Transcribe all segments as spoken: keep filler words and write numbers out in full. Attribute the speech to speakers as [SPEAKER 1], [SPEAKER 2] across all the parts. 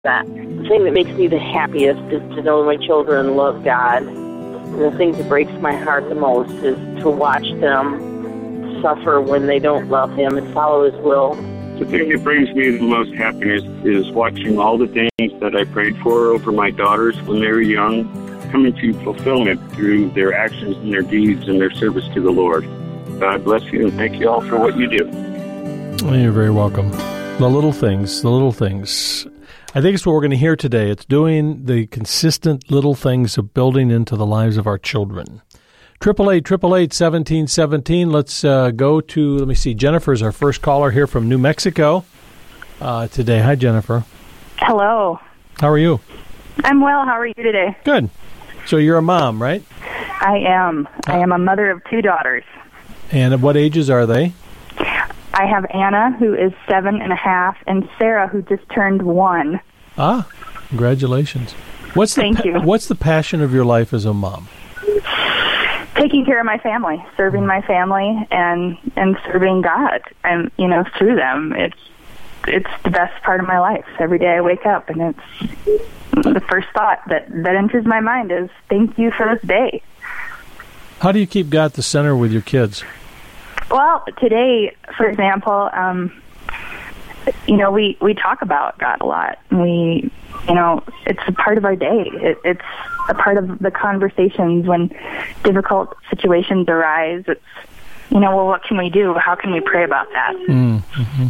[SPEAKER 1] that. The thing that makes me the happiest is to know my children love God. And the thing that breaks my heart the most is to watch them suffer when they don't love Him and follow His will.
[SPEAKER 2] The thing that brings me the most happiness is watching all the things that I prayed for over my daughters when they were young coming to fulfillment through their actions and their deeds and their service to the Lord. God bless you, and thank you all for what you do.
[SPEAKER 3] Well, you're very welcome. The little things, the little things. I think it's what we're going to hear today. It's doing the consistent little things of building into the lives of our children. Triple eight, triple eight, seventeen seventeen. Let's uh, go to, let me see, Jennifer's our first caller here from New Mexico uh, today. Hi, Jennifer.
[SPEAKER 4] Hello.
[SPEAKER 3] How are you?
[SPEAKER 4] I'm well. How are you today?
[SPEAKER 3] Good. So you're a mom, right?
[SPEAKER 4] I am. I am a mother of two daughters.
[SPEAKER 3] And at what ages are they?
[SPEAKER 4] I have Anna, who is seven and a half, and Sarah, who just turned one.
[SPEAKER 3] Ah, congratulations. What's the
[SPEAKER 4] Thank
[SPEAKER 3] pa-
[SPEAKER 4] you.
[SPEAKER 3] What's the passion of your life as a mom?
[SPEAKER 4] Taking care of my family, serving my family, and and serving God, and you know, through them, it's it's the best part of my life. Every day I wake up, and it's the first thought that that enters my mind is, "Thank you for this day."
[SPEAKER 3] How do you keep God at the center with your kids?
[SPEAKER 4] Well, today, for example, um, you know, we we talk about God a lot. We, you know, it's a part of our day. It, it's a part of the conversations when difficult situations arise. It's, you know, well, what can we do? How can we pray about that?
[SPEAKER 3] Mm-hmm.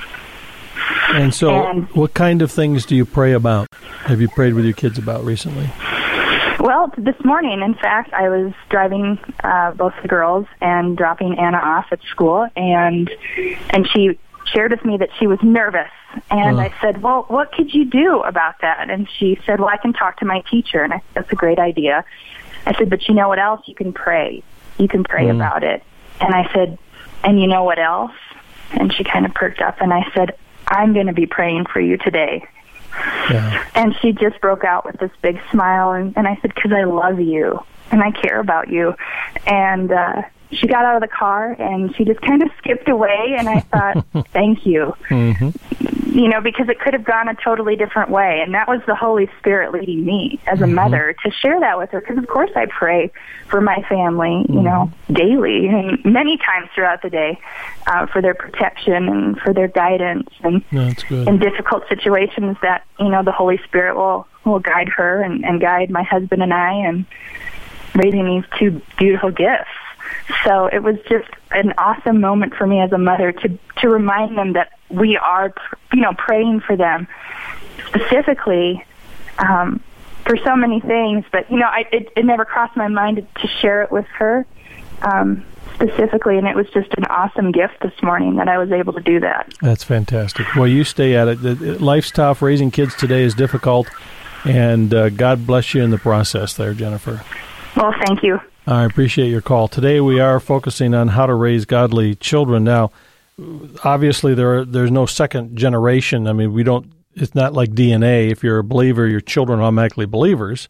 [SPEAKER 3] And so,
[SPEAKER 4] And-
[SPEAKER 3] what kind of things do you pray about? Have you prayed with your kids about recently?
[SPEAKER 4] Well, this morning, in fact, I was driving uh, both the girls and dropping Anna off at school, and and she shared with me that she was nervous. And
[SPEAKER 3] Uh.
[SPEAKER 4] I said, well, what could you do about that? And she said, well, I can talk to my teacher. And I said, that's a great idea. I said, but you know what else? You can pray. You can pray
[SPEAKER 3] Mm.
[SPEAKER 4] about it. And I said, and you know what else? And she kind of perked up, and I said, I'm going to be praying for you today.
[SPEAKER 3] Yeah.
[SPEAKER 4] And she just broke out with this big smile, and, and I said, because I love you, and I care about you. And uh, she got out of the car, and she just kind of skipped away, and I thought, thank you.
[SPEAKER 3] Mm-hmm.
[SPEAKER 4] You know, because it could have gone a totally different way, and that was the Holy Spirit leading me as a
[SPEAKER 3] Mm-hmm.
[SPEAKER 4] mother to share that with her, because of course I pray for my family, you
[SPEAKER 3] Mm-hmm.
[SPEAKER 4] know, daily and many times throughout the day uh, for their protection and for their guidance, and
[SPEAKER 3] No, that's good.
[SPEAKER 4] in difficult situations that, you know, the Holy Spirit will, will guide her and, and guide my husband and I in raising these two beautiful gifts. So it was just an awesome moment for me as a mother to to remind them that we are, you know, praying for them specifically um, for so many things. But, you know, I, it, it never crossed my mind to, to share it with her um, specifically, and it was just an awesome gift this morning that I was able to do that.
[SPEAKER 3] That's fantastic. Well, you stay at it. The- Life's tough. Raising kids today is difficult, and uh, God bless you in the process there, Jennifer.
[SPEAKER 4] Well, thank you.
[SPEAKER 3] I appreciate your call. Today we are focusing on how to raise godly children. Now, obviously there are, there's no second generation. I mean, we don't. It's not like D N A. If you're a believer, your children are automatically believers.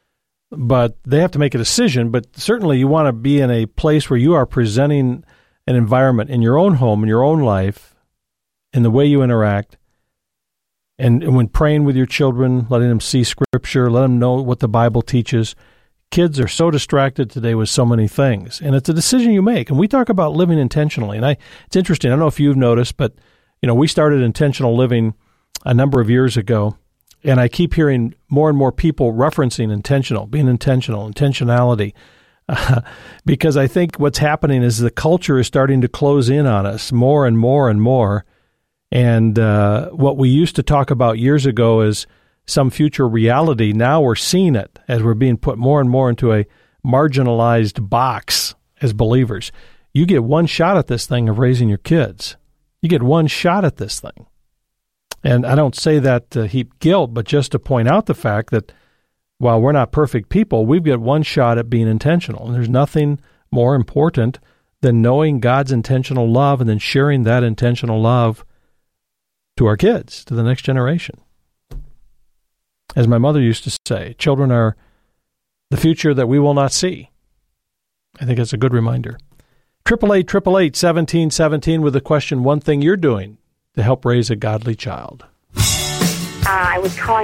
[SPEAKER 3] But they have to make a decision. But certainly you want to be in a place where you are presenting an environment in your own home, in your own life, in the way you interact. And, and when praying with your children, letting them see Scripture, let them know what the Bible teaches. Kids are so distracted today with so many things, and it's a decision you make. And we talk about living intentionally, and I, it's interesting. I don't know if you've noticed, but you know, we started intentional living a number of years ago, and I keep hearing more and more people referencing intentional, being intentional, intentionality, uh, because I think what's happening is the culture is starting to close in on us more and more and more, and uh, what we used to talk about years ago is some future reality. Now we're seeing it as we're being put more and more into a marginalized box as believers. You get one shot at this thing of raising your kids. You get one shot at this thing. And I don't say that to heap guilt, but just to point out the fact that while we're not perfect people, we've got one shot at being intentional. And there's nothing more important than knowing God's intentional love and then sharing that intentional love to our kids, to the next generation. As my mother used to say, children are the future that we will not see. I think it's a good reminder. Triple eight, triple eight, seventeen seventeen with the question, one thing you're doing to help raise a godly child.
[SPEAKER 5] Uh, I was calling